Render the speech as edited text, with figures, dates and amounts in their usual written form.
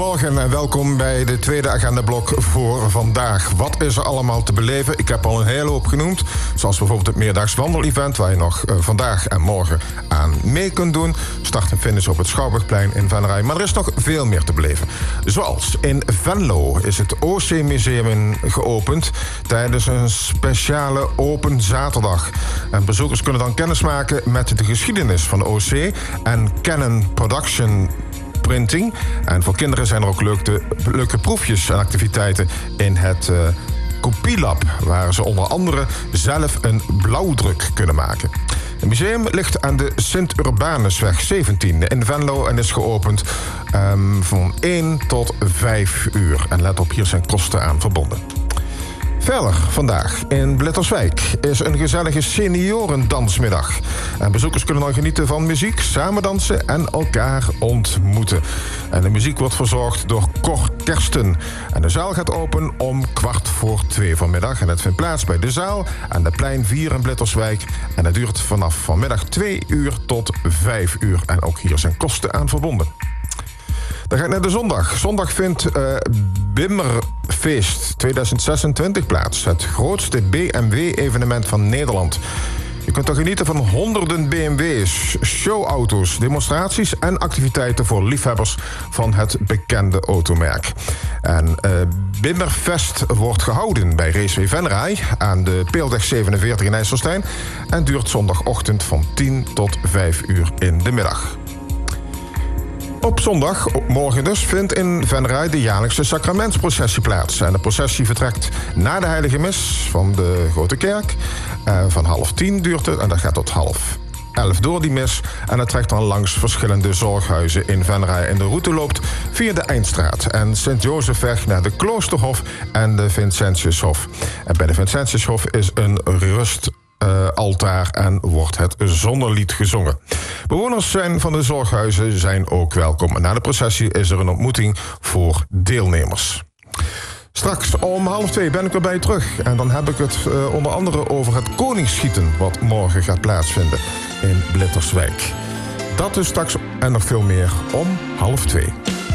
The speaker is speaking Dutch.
Goedemorgen en welkom bij de tweede agendablok voor vandaag. Wat is er allemaal te beleven? Ik heb al een hele hoop genoemd. Zoals bijvoorbeeld het meerdaags wandelevent, waar je nog vandaag en morgen aan mee kunt doen. Start en finish op het Schouwburgplein in Venray. Maar er is nog veel meer te beleven. Zoals in Venlo is het OC-museum geopend tijdens een speciale open zaterdag. En bezoekers kunnen dan kennismaken met de geschiedenis van de OC en Canon Production Printing. En voor kinderen zijn er ook leuke proefjes en activiteiten in het Kopielab, waar ze onder andere zelf een blauwdruk kunnen maken. Het museum ligt aan de Sint-Urbanusweg 17 in Venlo en is geopend van 1 tot 5 uur. En let op, hier zijn kosten aan verbonden. Verder vandaag in Blitterswijk is een gezellige seniorendansmiddag. En bezoekers kunnen dan genieten van muziek, samen dansen en elkaar ontmoeten. En de muziek wordt verzorgd door Cor Kersten. En de zaal gaat open om 2:15 vanmiddag. En het vindt plaats bij de zaal aan de plein 4 in Blitterswijk. En het duurt vanaf vanmiddag 2 uur tot 5 uur. En ook hier zijn kosten aan verbonden. Dan ga ik naar de zondag. Zondag vindt Bimmerfeest 2026 plaats. Het grootste BMW-evenement van Nederland. Je kunt er genieten van honderden BMW's, showauto's, demonstraties en activiteiten voor liefhebbers van het bekende automerk. En Bimmerfest wordt gehouden bij Raceway Venray aan de Peelweg 47 in IJsselstein en duurt zondagochtend van 10 tot 5 uur in de middag. Op zondag, morgen dus, vindt in Venray de jaarlijkse sacramentsprocessie plaats. En de processie vertrekt na de heilige mis van de Grote Kerk. Van 9:30 duurt het en dat gaat tot 10:30 door die mis. En het trekt dan langs verschillende zorghuizen in Venray. En de route loopt via de Eindstraat en Sint-Jozefweg naar de Kloosterhof en de Vincentiushof. En bij de Vincentiushof is een altaar en wordt het zonnerlied gezongen. Bewoners van de zorghuizen zijn ook welkom. Na de processie is er een ontmoeting voor deelnemers. Straks om 1:30 ben ik weer bij je terug. En dan heb ik het onder andere over het koningsschieten wat morgen gaat plaatsvinden in Blitterswijk. Dat dus straks en nog veel meer om 1:30.